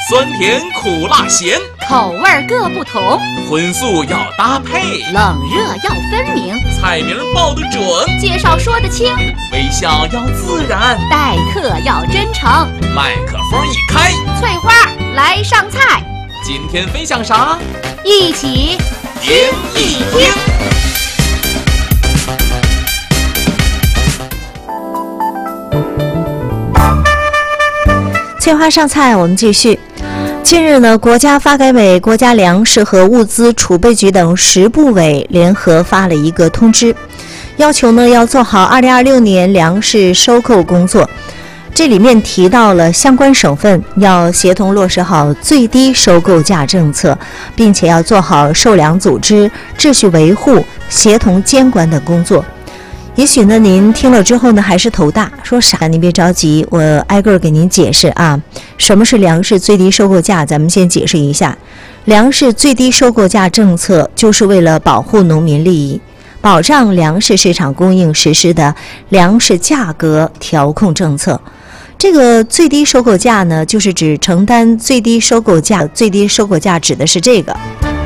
酸甜苦辣咸， 口味各不同， 荤素要搭配， 冷热要分明， 菜名报得准， 介绍说得清， 微笑要自然， 待客要真诚。 麦克风一开， 翠花来上菜。 今天分享啥？ 一起听一听。 翠花上菜，我们继续。近日呢，国家发改委、国家粮食和物资储备局等10部委联合发了一个通知，要求呢要做好2026年粮食收购工作。这里面提到了相关省份要协同落实好最低收购价政策，并且要做好售粮组织、秩序维护、协同监管等工作。也许呢，您听了之后呢，还是头大，说啥？您别着急，我挨个给您解释啊。什么是粮食最低收购价？咱们先解释一下，粮食最低收购价政策就是为了保护农民利益，保障粮食市场供应实施的粮食价格调控政策。这个最低收购价呢，就是指承担最低收购价。最低收购价指的是这个。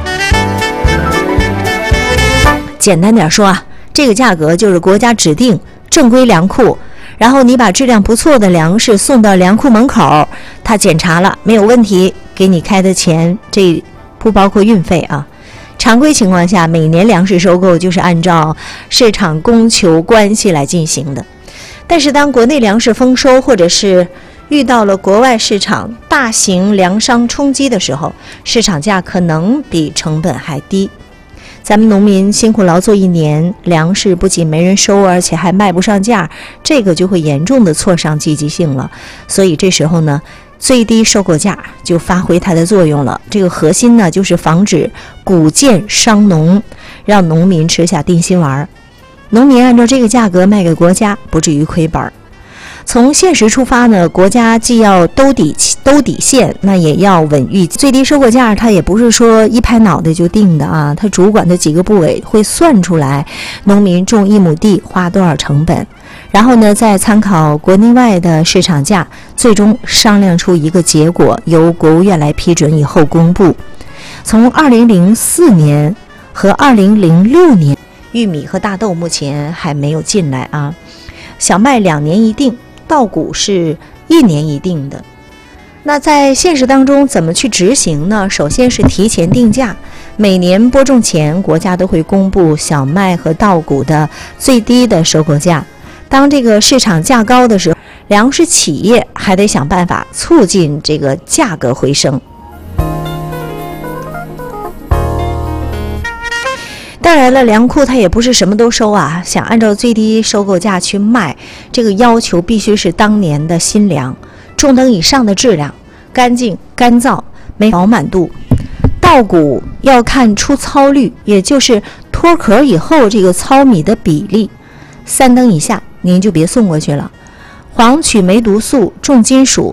简单点说啊，这个价格就是国家指定正规粮库，然后你把质量不错的粮食送到粮库门口，他检查了没有问题，给你开的钱，这不包括运费啊。常规情况下，每年粮食收购就是按照市场供求关系来进行的。但是当国内粮食丰收，或者是遇到了国外市场大型粮商冲击的时候，市场价可能比成本还低。咱们农民辛苦劳作一年，粮食不仅没人收，而且还卖不上价，这个就会严重的挫伤积极性了。所以这时候呢，最低收购价就发挥它的作用了。这个核心呢，就是防止谷贱伤农，让农民吃下定心丸。农民按照这个价格卖给国家，不至于亏本。从现实出发呢，国家既要兜底线，那也要稳预最低收购价。它也不是说一拍脑袋就定的啊，它主管的几个部委会算出来农民种1亩地花多少成本，然后呢再参考国内外的市场价，最终商量出一个结果，由国务院来批准以后公布。从2004年和2006年，玉米和大豆目前还没有进来啊。小麦2年一定，稻谷是1年一定的。那在现实当中怎么去执行呢？首先是提前定价，每年播种前国家都会公布小麦和稻谷的最低的收购价。当这个市场价高的时候，粮食企业还得想办法促进这个价格回升。当然了，粮库它也不是什么都收啊，想按照最低收购价去卖，这个要求必须是当年的新粮，中等以上的质量，干净干燥，没饱满度。稻谷要看出糙率，也就是脱壳以后这个糙米的比例，3等以下您就别送过去了。黄曲霉毒素、重金属